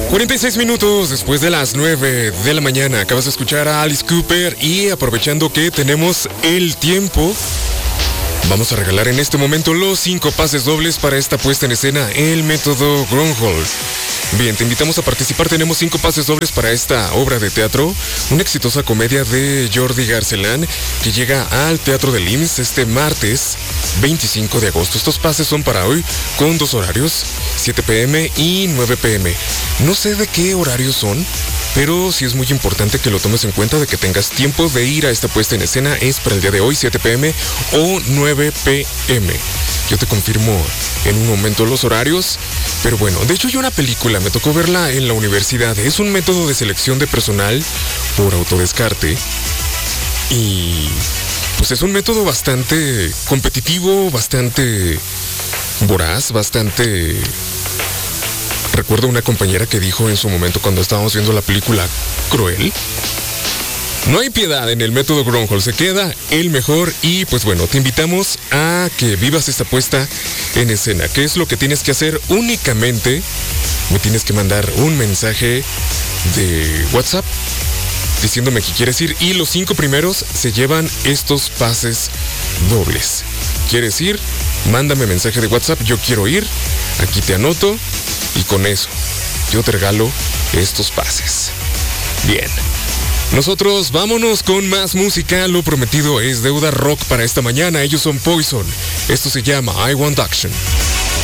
46 minutos después de las 9 de la mañana. Acabas de escuchar a Alice Cooper y aprovechando que tenemos el tiempo, vamos a regalar en este momento los 5 pases dobles para esta puesta en escena, El Método Groundhog. Bien, te invitamos a participar. Tenemos 5 pases dobles para esta obra de teatro, una exitosa comedia de Jordi Garcelán que llega al Teatro del IMSS este martes 25 de agosto. Estos pases son para hoy con 2 horarios, 7 p.m. y 9 p.m. No sé de qué horarios son, pero sí es muy importante que lo tomes en cuenta, de que tengas tiempo de ir a esta puesta en escena. Es para el día de hoy, 7 p.m. o 9 p.m. Yo te confirmo en un momento los horarios. Pero bueno, de hecho hay una película, me tocó verla en la universidad. Es un método de selección de personal por autodescarte. Y pues es un método bastante competitivo, bastante voraz, bastante... Recuerdo una compañera que dijo en su momento cuando estábamos viendo la película Cruel: no hay piedad en el método Groundhog, se queda el mejor. Y pues bueno, te invitamos a que vivas esta puesta en escena. ¿Qué es lo que tienes que hacer? Únicamente me tienes que mandar un mensaje de WhatsApp diciéndome que quieres ir, y los 5 primeros se llevan estos pases dobles. ¿Quieres ir? Mándame mensaje de WhatsApp, yo quiero ir, aquí te anoto, y con eso yo te regalo estos pases. Bien. Nosotros vámonos con más música. Lo prometido es deuda. Rock para esta mañana. Ellos son Poison. Esto se llama I Want Action.